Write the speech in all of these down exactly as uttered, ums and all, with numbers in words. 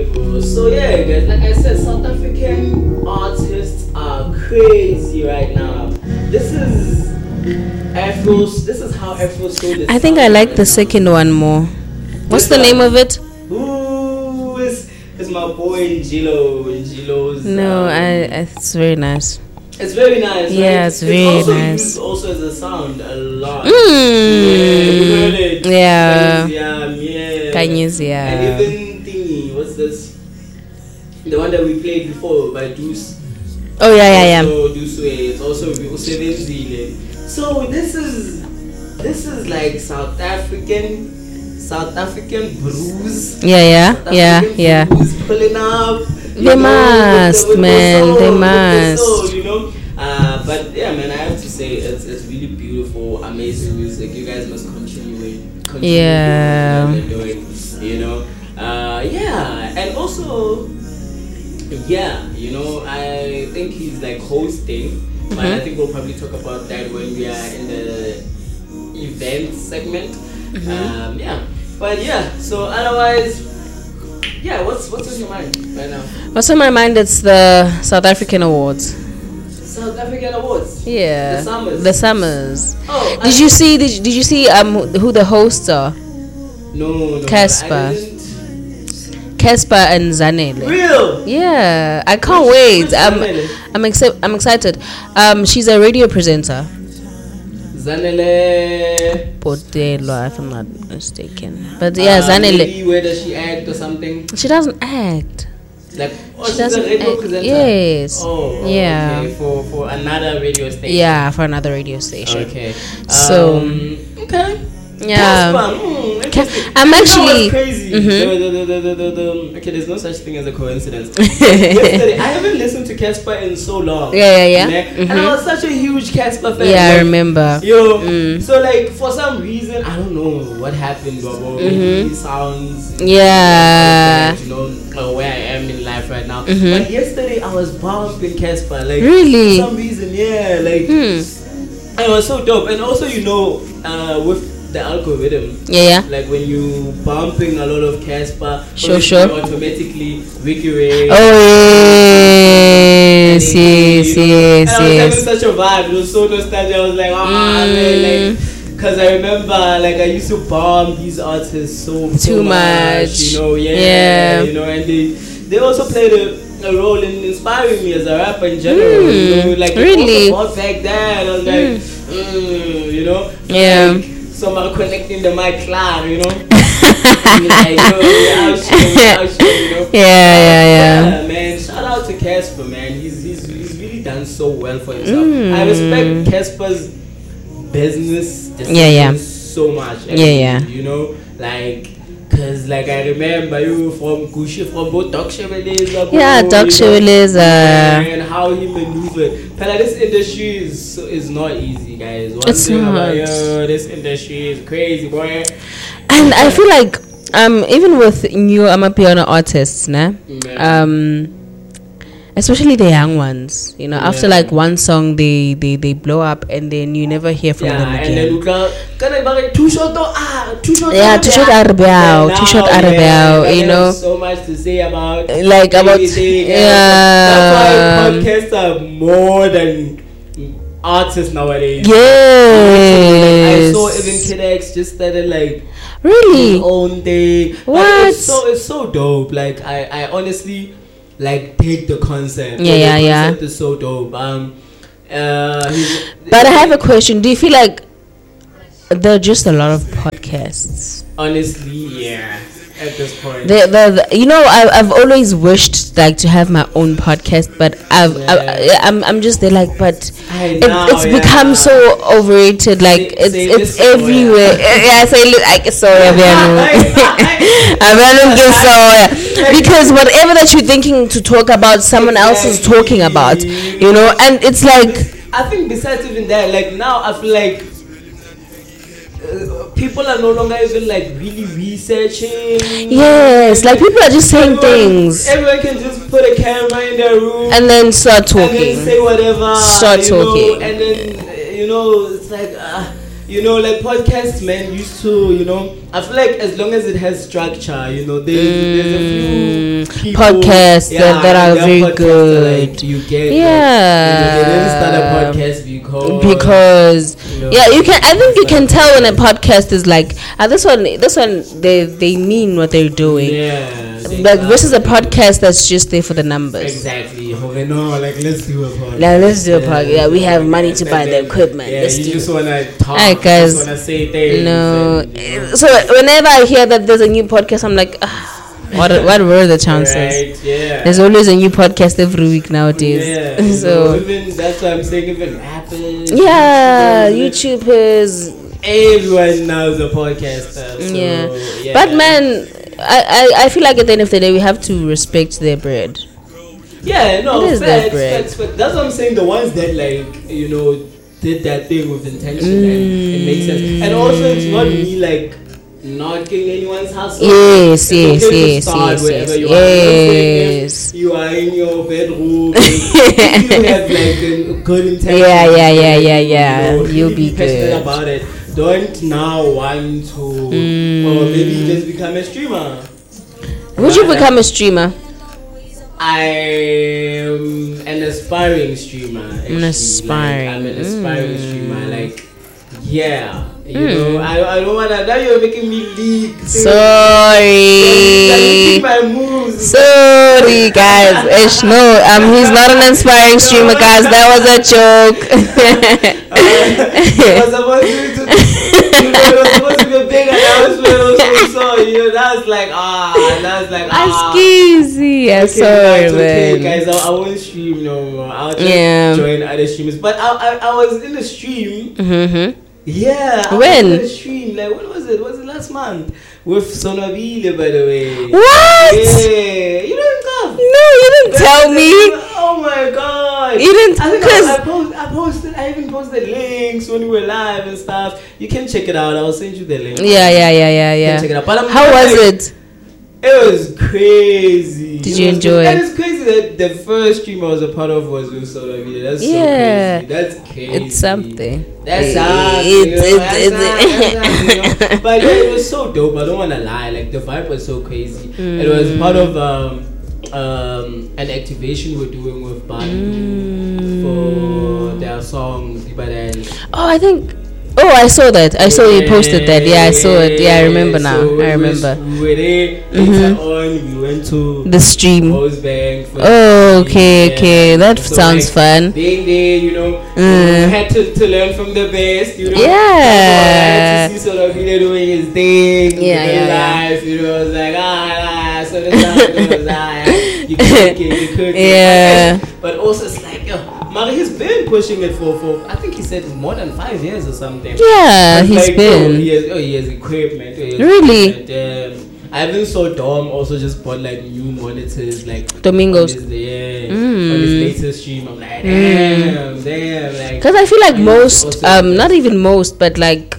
bro. So yeah, guys, like I said, South African artists are crazy right now. This is Afro's. This is how Afro sold it. I think I like right the now. second one more. What's the This name one? of it? Ooh, it's, it's my boy Njilo. Njilo's. No, um, I, I it's very nice. It's very nice. Yeah, right? it's very also nice. Used also as a sound a lot. Mm. Yeah, you heard it. Yeah. Yeah, yeah. Kanyes, yeah. And even thingy, what's this? The one that we played before by Deuce. Oh yeah, yeah, yeah. So Deuce Way. It's also Usebenzile. So this is this is like South African South African blues. Yeah, yeah, South yeah, African yeah. blues pulling up. you They know, must, with the, with man, the soul, they with the must. soul, you know. Uh, but yeah, man, I have to say it's it's really beautiful, amazing music. You guys must continue it. Continue Yeah. doing what you're doing, you know. Uh, yeah, and also, yeah, you know, I think he's like hosting, but I think we'll probably talk about that when we are in the event segment. Um, yeah, but yeah. So otherwise, yeah. What's what's on your mind right now? What's on my mind? It's the South African Awards. South African Awards. Yeah. The Summers. The Summers. Oh, Did you see? Did, did you see? Um, who the hosts are? No, no. Casper. I didn't. Casper and Zanele. Real. Yeah, I can't Which- wait. which I'm, Zanele? I'm excited. I'm excited. Um, she's a radio presenter. Zanele. Potelo, if I'm not mistaken. But yeah, Uh, Zanele. maybe where does she act or something? She doesn't act. Like, oh, She she's doesn't a radio act. presenter. Yes. Oh, oh, Yeah. Okay. For for another radio station. Yeah, for another radio station. Okay. So- Um, okay. Yeah. Casper, mm, interesting. I'm You know actually- what's crazy. Mhm. The, the, the, the, the, the, the, okay, there's no such thing as a coincidence. Yesterday, I haven't listened to Casper in so long. Yeah, yeah, yeah. Ne? And Mhm. I was such a huge Casper fan. Yeah, I Like, remember. Yo, Mm. so like for some reason I don't know what happened, Bobo. Maybe he sounds Mm-hmm. Yeah. you know uh, where I am in life right now. Mhm. But yesterday I was bumping Casper, like Really? for some reason, yeah, like Hmm. it was so dope. And also, you know, uh, with the algorithm, Yeah, yeah. like when you bumping a lot of Casper, Sure, obviously sure. automatically Ricky Ray. Oh yes, yes, you know, yes, and I was yes. having such a vibe. It was so nostalgic. I was like, ah, man, Mm. like, cause I remember, like, I used to bomb these artists so, so Too much. you know, yeah, Yeah. you know, and they they also played a, a role in inspiring me as a rapper in general. You Mm. know, like it Really? also brought back then. I was like, mm, you know, Yeah. like, someone connecting the mic cloud, you know. And like, yo, we out here, we out here, you know. Yeah, yeah, yeah. Yeah, man. Shout out to Casper, man. He's he's he's really done so well for himself. Mm. I respect Casper's business Yeah, yeah. decisions so much. Yeah, yeah. You know, like. Cause like I remember you from Gucci from both Doc Cheveleza. Yeah, Doc Cheveleza. And how he maneuvered. But like, this industry is so- is not easy, guys. One It's thing about not. yo, this industry is crazy, boy. And I feel like um even with new Amapiano artists, nah, Yeah. um especially the young ones, you know, after Yeah. like one song they, they they blow up and then you never hear from Yeah, them and then again. we can can I buy two shot to ah two shot Yeah, two shot Arbeau, two shot Arbeau, you know. so much to say about Like about everything, yeah, that's why podcasts are more than artists nowadays. yes. I saw even Kid X just started like his Really? own thing. Like, What? it's so it's so dope. Like I, I honestly like dig the concept. Yeah, the yeah, yeah. concept is so dope. Um, uh, he's- But I have a question. Do you feel like there are just a lot of podcasts? honestly, yeah. At this point, The, the, the you know I, I've always wished like to have my own podcast, but I've I, Yeah. I'm I'm just there like but I it, know, it's yeah. become so overrated. Like Say- it's say it's this one, everywhere. Yeah, say look like sorry, I'm because whatever that you're thinking to talk about, someone else is talking about. You know, and it's like I think besides even that, like now I feel like uh, people are no longer even like really researching. yes, like people are just saying everyone, things Everyone can just put a camera in their room and then start and talking. then say whatever. Start you know, talking. and then uh, you know it's like. Uh, You know, like podcasts, man, used to, you know, I feel like as long as it has structure, you know, there's, there's a few people, podcasts yeah, that, that are their very podcasts good. are like, you get, Yeah. like, you know, they didn't start a podcast because, because you know, yeah, you can. I think you can tell when a podcast is like, ah, this one, this one, they they mean what they're doing. yeah, they Like are- versus a podcast that's just there for the numbers. Exactly. Okay, no, like let's do a podcast. Now let's do a Yeah, podcast. Yeah, we have money to and buy the then- equipment. Yeah, Let's you do just it. wanna talk. Alright, you guys. just wanna say things. No. and, you know, So whenever I hear that there's a new podcast, I'm like, ah, what what were the chances? right, yeah. There's always a new podcast every week nowadays. Yeah, you know, so even that's why I'm saying even rappers. yeah, YouTubers, YouTubers. everyone now is a podcaster. So, Yeah. yeah. But man, I, I I feel like at the end of the day we have to respect their bread. yeah, no, It is their facts, bread. facts, facts. That's what I'm saying. The ones that like you know did that thing with intention and it makes sense. And also, it's not me like knocking anyone's hustle. Yes, It's yes, okay to yes, start yes, wherever yes, you are. I'm not saying if yes. you are in your bedroom. If you have like a good intention. Yeah, yeah, yeah, yeah, yeah. You know, You'll really be passionate good. about it. Don't now want to, Mm. or maybe just become a streamer. Would you Right? become a streamer? I'm an aspiring streamer. Actually. aspiring, Like, I'm an aspiring mm. streamer. Like, yeah, you Mm. know, I, I don't wanna. Now you're making me leak. things. Sorry. You're leaking my moves. Sorry, guys. Ish, no, um, he's not an inspiring streamer, guys. That was a joke. It was supposed to, to you know, it was supposed to be a big announcement also, so you know, that's like ah, that's like ah. Skeezy. Yeah, Okay, sorry, that's okay, man. guys. I, I won't stream no more. I'll just Yeah. join other streamers. But I, I, I was in the stream. Mm-hmm. Yeah. I When? was in the stream. Like, when was it? Was it last month? With Sonabile, by the way. What? Yeah. You didn't come. No, you didn't tell me. Oh my god. You didn't, I think because I, I, post, I posted. I even posted links when we were live and stuff. You can check it out. I'll send you the link. yeah, yeah, yeah, yeah, You can check it yeah. out. But I'm How was like, it? It was crazy. Did It you was enjoy crazy. it? And it's crazy that the first stream I was a part of was with Soda Vida. That's Yeah. so crazy. That's crazy. It's something. That's It- something. it- you know, it- that's it- something, that's something, you know. But yeah, it was so dope. I don't want to lie. Like the vibe was so crazy. It was Mm. part of um, um, an activation we're doing with Bandu for their song Dibadan. Oh, I think. Oh, I saw that. I saw you posted that. Yeah, I saw it. Yeah, I remember now. So I we was- remember We were there. Later on, we went to the stream. Rose Bank. for Oh, the okay, stream, okay. yeah. That So, sounds like, fun. Being there, you know, Mm. we had to, to learn from the best, you know. Yeah. I had to see sort of video doing his thing. Yeah, in yeah, yeah. life, you know, it was like, ah, ah, so the sound goes, ah, you cooking, you cooking. Yeah. But also, it's like, yo, Mari, he's been pushing it for, for, I think he said more than five years or something. Yeah, But he's like, been. Oh, he has, oh, he has equipment. oh, he has Really? equipment, um, I even saw Dom also just bought like new monitors, like Domingos. on his, yeah, Mm. on his latest stream. I'm like, damn, damn, like. Because I feel like he's most, also- um, not even most, but like,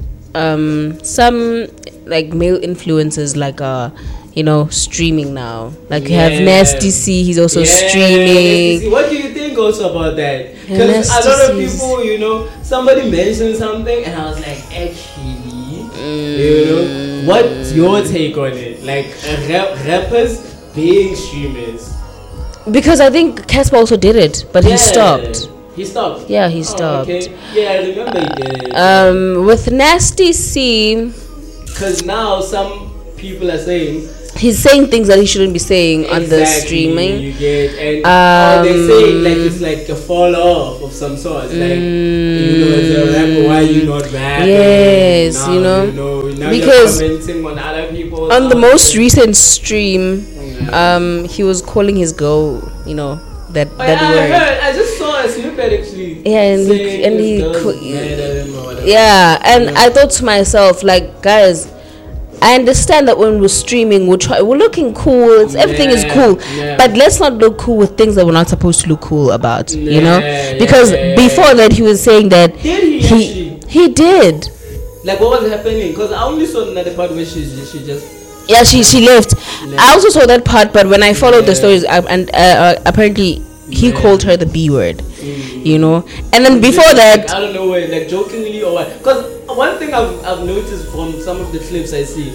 um, some like male influencers like uh, you know, streaming now. Like you have Yeah. Nasty C, he's also Yeah, streaming. see, what do you think also about that? Yeah, Because a lot of Nasty C's. people, you know, somebody mentioned something, and I was like, actually, you know, what's your take on it? Like uh, rap- rappers being streamers. Because I think Casper also did it, but Yeah, he stopped. He stopped. Yeah, he Oh, stopped. okay. Yeah, I remember he did. Um, with Nasty C, Because now some people are saying he's saying things that he shouldn't be saying on the exactly, streaming. you get, and Um, or they say like it's like a fall off of some sort. Like you know, as a rapper, why you not rapping? Yes, Now, you know, you know now because you're commenting on other people. On the most recent stream, um, he was calling his girl, you know, that Oh, that yeah, I word. heard. I just saw a snippet actually. Yeah, and he- saying and this he girl's co- mad at him or whatever. Yeah, and Yeah. I thought to myself, like, guys, I understand that when we're streaming, we're try we're looking cool. It's, everything is Yeah, cool, yeah. but let's not look cool with things that we're not supposed to look cool about. You know, Yeah, yeah, because yeah, yeah, before that, he was saying that Did he he actually? he did. Like what was happening? Because I only saw another part where she she just. Yeah, she she left. Left. I also saw that part, but when I followed the Yeah. stories, I, and uh, uh, apparently he Yeah. called her the B word. Mm. You know, and then before Like, that, I don't know where, like jokingly or what. Because one thing I've, I've noticed from some of the clips I see,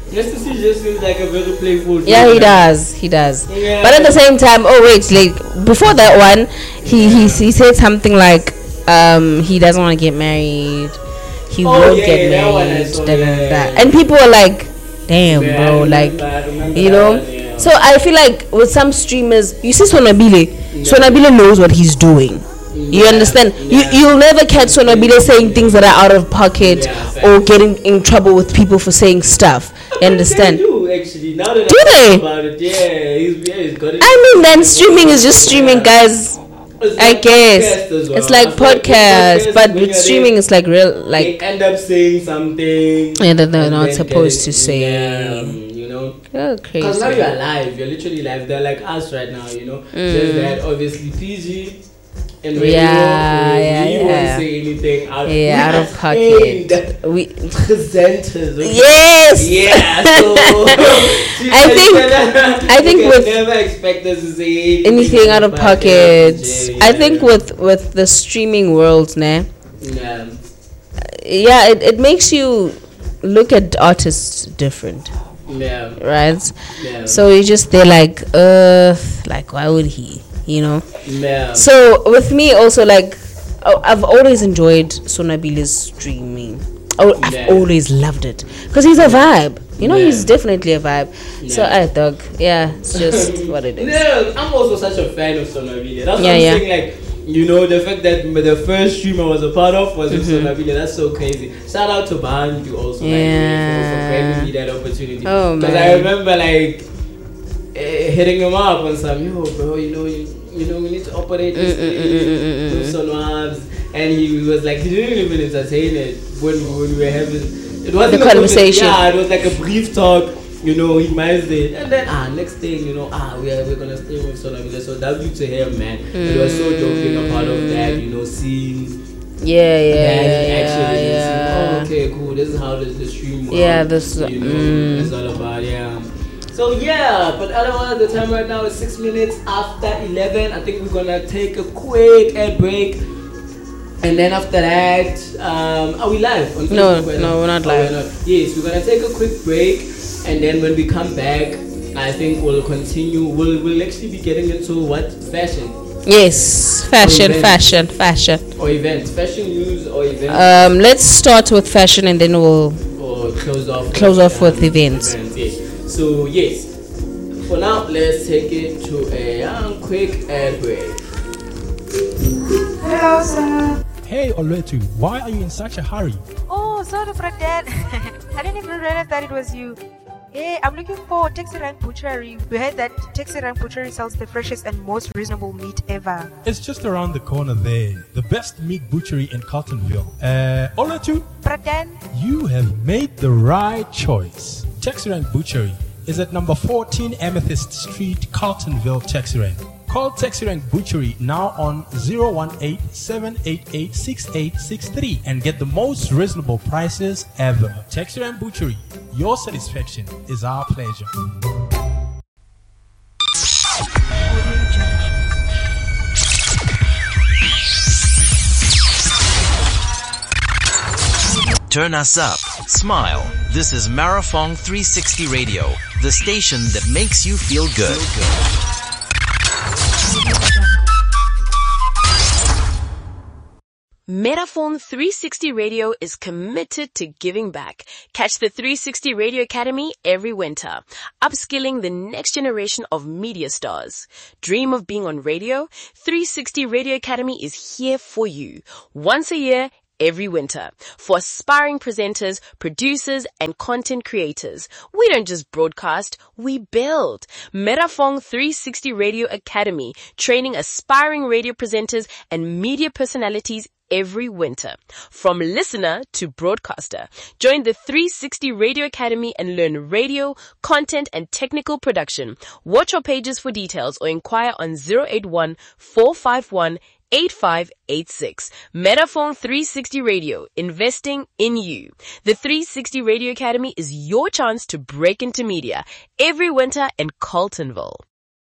Mister C just seems like a very playful dude. Yeah, he does. He does. Yeah. But at the same time, oh wait, like before that one, he he he said something like, um, he doesn't want to get married. He Oh, won't yeah, get that one I married. saw, Da, da, da, yeah. da. And people are like, damn, Yeah, I bro, remember, like, I remember you that know. one, yeah. So I feel like with some streamers, you see Sonabile, Sonabile knows what he's doing. You Yeah, understand? yeah. You you'll never catch Sonabile saying things that are out of pocket Yeah, or getting in trouble with people for saying stuff. You understand? They do actually. Now that Do I they? think about it, yeah, he's, yeah, he's got it. I mean, then streaming is just streaming, guys. It's I like guess podcast as well. it's like I feel like podcast, podcasts, but when with you're streaming, there, it's like real, they like end up saying something. yeah, that they're and not then supposed get to it- say. Yeah, um, you know. Oh, Because now crazy. you're live, you're literally live. They're like us right now, you know. Mm. Just that obviously P G and radio. Yeah, yeah, we yeah. won't say anything out, Yeah, out we of are pocket. paid We presenters. Okay? yes. Yeah, so I think- can, I think you with- can never expect us to say Anything out of pocket. Yeah, I think yeah. with with the streaming world, nah. yeah, Yeah, it, it makes you look at artists different, yeah, right? yeah, So you just they're like, uh, like why would he, you know? yeah. So with me also, like, oh, I've always enjoyed Sonabile's streaming. Oh, I've Yeah. always loved it because he's a vibe. You know, Yeah. he's definitely a vibe. So Yeah. I thought, yeah, it's just what it is. Yeah, I'm also such a fan of Sonabile. That's what Yeah, I'm yeah. saying. Like, you know, the fact that the first stream I was a part of was with Mm-hmm. Sonabile. That's so crazy. Shout out to Bandu also, like, Yeah. for, for granting me that opportunity. Oh, Because man. I remember like eh, hitting him up on some, yo, bro, you know, you, you know, we need to operate this Mm, mm, mm, mm, mm, thing, mm. do Sonwabs. And he was like, he didn't even entertain it when, when we were having. It wasn't The a conversation. Yeah, it was like a brief talk. You know, he minds it, and then ah, next thing you know, ah, we are we're gonna stay with Sonabile. So W to him, man. It was so joking a part of that. You know, seeing Yeah, yeah, that yeah, he actually yeah, seeing, yeah. oh, okay, cool. This is how the, the stream works. Yeah, this- you know, mm. it's all about yeah. So yeah, but otherwise the time right now is six minutes after eleven. I think we're gonna take a quick ad break. And then after that, um, are we live? On No, Facebook right no, now? we're not Oh, live. not. Yes, we're gonna take a quick break, and then when we come back, I think we'll continue. We'll we'll actually be getting into what fashion Yes, fashion, events. fashion, fashion. or events, fashion news or events, Um, let's start with fashion and then we'll. or close off. Close off with events. Yes. So yes, for now, let's take it to a um, quick ad break. Hello, sir. Hey Oletu, why are you in such a hurry? Oh, sorry for that. I didn't even realize that it was you. Hey, I'm looking for Taxi Rank Butchery. We heard that Taxi Rank Butchery sells the freshest and most reasonable meat ever. It's just around the corner there. The best meat butchery in Carltonville. Uh, Oletu, But then, you have made the right choice. Texirang Butchery is at number fourteen Amethyst Street, Carltonville, Texirang. Call Texirang Butchery now on zero one eight, seven eight eight, six eight six three and get the most reasonable prices ever. Texirang Butchery, your satisfaction is our pleasure. Turn us up. Smile. This is Marathon three sixty Radio, the station that makes you feel good. Metaphone three sixty Radio is committed to giving back. Catch the three sixty Radio Academy every winter, upskilling the next generation of media stars. Dream of being on radio? three sixty Radio Academy is here for you. Once a year, every winter, for aspiring presenters, producers, and content creators. We don't just broadcast, we build. Metaphone three sixty Radio Academy, training aspiring radio presenters and media personalities every winter. From listener to broadcaster. Join the three sixty Radio Academy and learn radio, content, and technical production. Watch our pages for details or inquire on zero eight one, four five one, eight five eight six. Metaphone three sixty Radio, investing in you. The three sixty Radio Academy is your chance to break into media every winter in Carltonville.